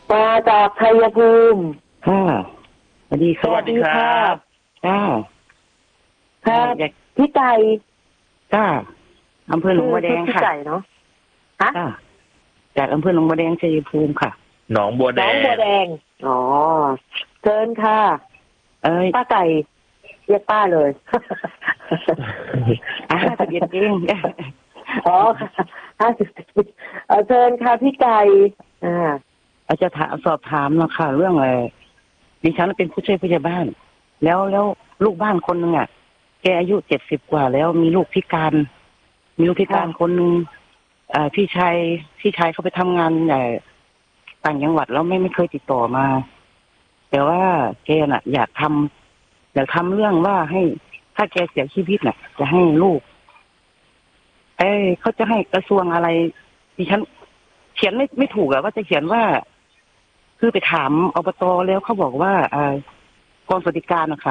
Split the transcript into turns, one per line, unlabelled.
มาจากชัยภูมิ
ค่ะสวัสดี
สวัสดีครับ
จ้า
ครับ
อยาก
พี่ไก่
จ้าอำเภอหนองบัวแดง
พี่
ค่ะ
ไก่เนาะฮะ
จ้าจากอำเภอหนองบัวแดงชัยภูมิค่ะ
หนองบัวแด
น้อง
ง
บัวแดงอ๋อเชิญค่ะ
เอ้ย
ป้าไก่เรียกป้าเลย
ทะเบียนเอง
อ๋อ50เชิญค่ะพี่ไก่
อาจจะสอบถามนะคะเรื่องอะไรดิฉันเป็นผู้ช่วยผู้ใหญ่บ้าน แล้วลูกบ้านคนหนึ่งอ่ะแกอายุ70 กว่าแล้วมีลูกพิการคนหนึ่งพี่ชายเขาไปทำงานต่างจังหวัดแล้วไม่เคยติดต่อมา แต่ว่าแกน่ะอยากทำเรื่องว่าให้ถ้าแกเสียชีวิตน่ะ จะให้ลูกเขาจะให้กระทรวงอะไรดิฉันเขียนไม่ถูกอะว่าจะเขียนว่า คือไปถามอบตแล้วเขาบอกว่ากองสวัสดิการนะคะ